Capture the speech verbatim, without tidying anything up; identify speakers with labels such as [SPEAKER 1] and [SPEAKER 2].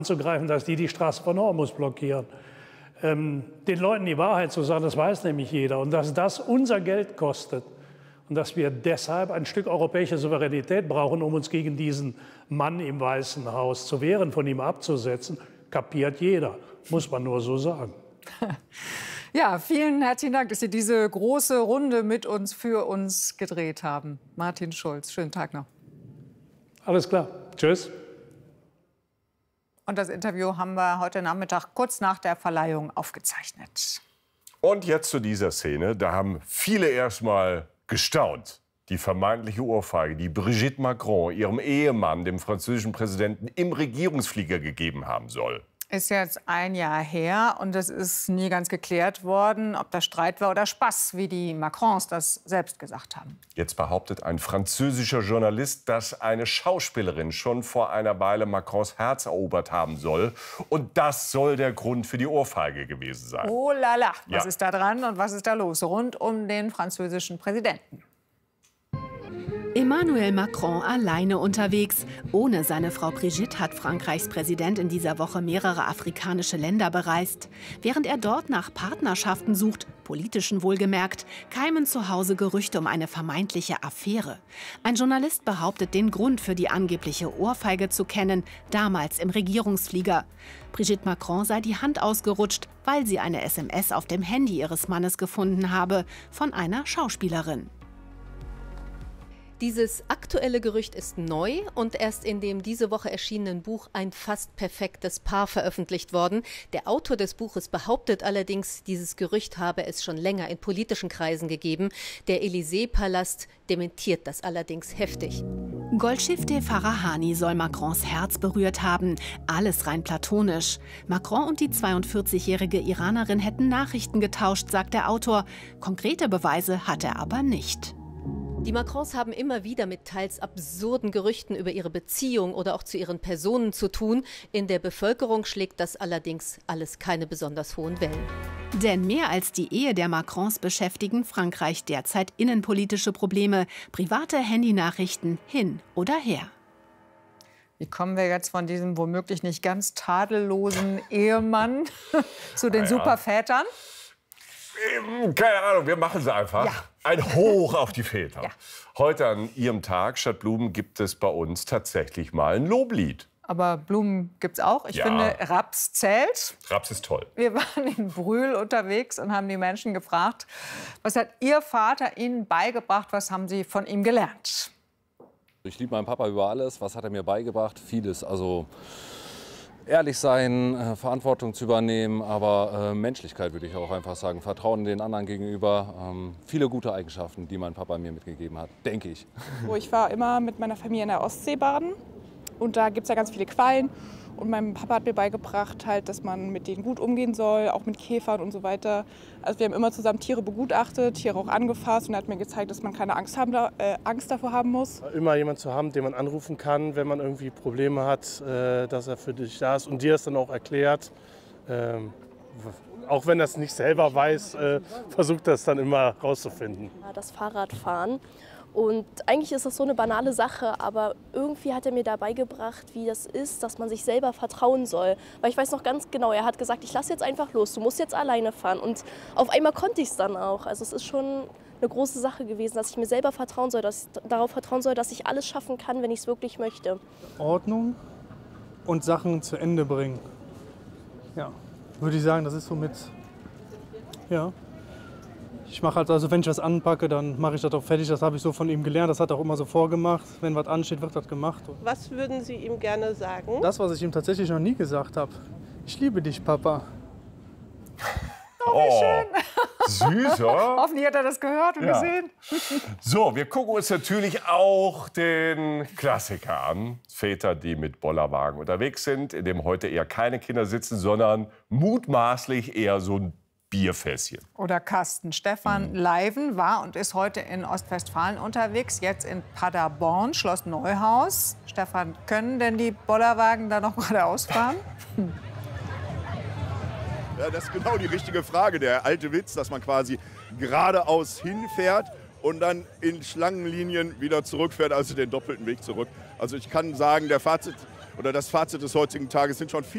[SPEAKER 1] anzugreifen, dass die die Straße von Hormuz blockieren. Ähm, den Leuten die Wahrheit zu sagen, das weiß nämlich jeder. Und dass das unser Geld kostet und dass wir deshalb ein Stück europäische Souveränität brauchen, um uns gegen diesen Mann im Weißen Haus zu wehren, von ihm abzusetzen, kapiert jeder. Muss man nur so sagen.
[SPEAKER 2] Ja, vielen herzlichen Dank, dass Sie diese große Runde mit uns, für uns gedreht haben. Martin Schulz, schönen Tag noch.
[SPEAKER 1] Alles klar. Tschüss.
[SPEAKER 2] Und das Interview haben wir heute Nachmittag kurz nach der Verleihung aufgezeichnet.
[SPEAKER 3] Und jetzt zu dieser Szene. Da haben viele erst mal gestaunt. Die vermeintliche Ohrfeige, die Brigitte Macron ihrem Ehemann, dem französischen Präsidenten, im Regierungsflieger gegeben haben soll.
[SPEAKER 2] Ist jetzt ein Jahr her und es ist nie ganz geklärt worden, ob das Streit war oder Spaß, wie die Macrons das selbst gesagt haben.
[SPEAKER 3] Jetzt behauptet ein französischer Journalist, dass eine Schauspielerin schon vor einer Weile Macrons Herz erobert haben soll. Und das soll der Grund für die Ohrfeige gewesen sein.
[SPEAKER 2] Oh la la, was
[SPEAKER 3] Ja.
[SPEAKER 2] ist da dran und was ist da los rund um den französischen Präsidenten?
[SPEAKER 4] Emmanuel Macron alleine unterwegs. Ohne seine Frau Brigitte hat Frankreichs Präsident in dieser Woche mehrere afrikanische Länder bereist. Während er dort nach Partnerschaften sucht, politischen wohlgemerkt, keimen zu Hause Gerüchte um eine vermeintliche Affäre. Ein Journalist behauptet, den Grund für die angebliche Ohrfeige zu kennen, damals im Regierungsflieger. Brigitte Macron sei die Hand ausgerutscht, weil sie eine S M S auf dem Handy ihres Mannes gefunden habe, von einer Schauspielerin.
[SPEAKER 5] Dieses aktuelle Gerücht ist neu und erst in dem diese Woche erschienenen Buch Ein fast perfektes Paar veröffentlicht worden. Der Autor des Buches behauptet allerdings, dieses Gerücht habe es schon länger in politischen Kreisen gegeben. Der Élysée-Palast dementiert das allerdings heftig.
[SPEAKER 4] Golschifteh Farahani soll Macrons Herz berührt haben. Alles rein platonisch. Macron und die zweiundvierzigjährige Iranerin hätten Nachrichten getauscht, sagt der Autor. Konkrete Beweise hat er aber nicht.
[SPEAKER 5] Die Macrons haben immer wieder mit teils absurden Gerüchten über ihre Beziehung oder auch zu ihren Personen zu tun. In der Bevölkerung schlägt das allerdings alles keine besonders hohen Wellen.
[SPEAKER 4] Denn mehr als die Ehe der Macrons beschäftigen Frankreich derzeit innenpolitische Probleme, private Handynachrichten hin oder her.
[SPEAKER 2] Wie kommen wir jetzt von diesem womöglich nicht ganz tadellosen Ehemann zu den
[SPEAKER 3] Ja.
[SPEAKER 2] Supervätern?
[SPEAKER 3] Keine Ahnung, wir machen sie einfach.
[SPEAKER 2] Ja.
[SPEAKER 3] Ein Hoch auf die Väter.
[SPEAKER 2] Ja.
[SPEAKER 3] Heute an Ihrem Tag statt Blumen gibt es bei uns tatsächlich mal ein Loblied.
[SPEAKER 2] Aber Blumen gibt's auch. Ich
[SPEAKER 3] Ja.
[SPEAKER 2] finde, Raps zählt.
[SPEAKER 3] Raps ist toll.
[SPEAKER 2] Wir waren in Brühl unterwegs und haben die Menschen gefragt, was hat Ihr Vater Ihnen beigebracht, was haben Sie von ihm gelernt?
[SPEAKER 6] Ich liebe meinen Papa über alles. Was hat er mir beigebracht? Vieles. Also ehrlich sein, äh, Verantwortung zu übernehmen, aber äh, Menschlichkeit würde ich auch einfach sagen. Vertrauen den anderen gegenüber. Ähm, viele gute Eigenschaften, die mein Papa mir mitgegeben hat, denke ich.
[SPEAKER 7] Ich war immer mit meiner Familie in der Ostsee baden. Und da gibt es ja ganz viele Quallen. Und mein Papa hat mir beigebracht, halt, dass man mit denen gut umgehen soll, auch mit Käfern und so weiter. Also wir haben immer zusammen Tiere begutachtet, Tiere auch angefasst. Und er hat mir gezeigt, dass man keine Angst, haben, äh, Angst davor haben muss.
[SPEAKER 8] Immer jemanden zu haben, den man anrufen kann, wenn man irgendwie Probleme hat, äh, dass er für dich da ist und dir es dann auch erklärt. Ähm, auch wenn er es nicht selber weiß, äh, versucht er es dann immer rauszufinden.
[SPEAKER 9] Das Fahrradfahren. Und eigentlich ist das so eine banale Sache, aber irgendwie hat er mir da beigebracht, wie das ist, dass man sich selber vertrauen soll. Weil ich weiß noch ganz genau, er hat gesagt, ich lasse jetzt einfach los, du musst jetzt alleine fahren. Und auf einmal konnte ich es dann auch. Also es ist schon eine große Sache gewesen, dass ich mir selber vertrauen soll, dass ich darauf vertrauen soll, dass ich alles schaffen kann, wenn ich es wirklich möchte.
[SPEAKER 10] Ordnung und Sachen zu Ende bringen. Ja, würde ich sagen, das ist so mit, ja. Ich mache halt, also wenn ich was anpacke, dann mache ich das auch fertig. Das habe ich so von ihm gelernt. Das hat er auch immer so vorgemacht. Wenn was ansteht, wird das gemacht.
[SPEAKER 11] Was würden Sie ihm gerne sagen?
[SPEAKER 10] Das, was ich ihm tatsächlich noch nie gesagt habe. Ich liebe dich, Papa.
[SPEAKER 2] Oh, wie schön.
[SPEAKER 3] Süß, oder?
[SPEAKER 2] Hoffentlich hat er das gehört und
[SPEAKER 3] Ja.
[SPEAKER 2] gesehen.
[SPEAKER 3] So, wir gucken uns natürlich auch den Klassiker an. Väter, die mit Bollerwagen unterwegs sind, in dem heute eher keine Kinder sitzen, sondern mutmaßlich eher so ein Bierfässchen.
[SPEAKER 2] Oder Carsten. Stefan Leiven war und ist heute in Ostwestfalen unterwegs, jetzt in Paderborn, Schloss Neuhaus. Stefan, können denn die Bollerwagen da noch geradeaus fahren?
[SPEAKER 12] Ja, das ist genau die richtige Frage. Der alte Witz, dass man quasi geradeaus hinfährt und dann in Schlangenlinien wieder zurückfährt, also den doppelten Weg zurück. Also ich kann sagen, der Fazit oder das Fazit des heutigen Tages sind schon viele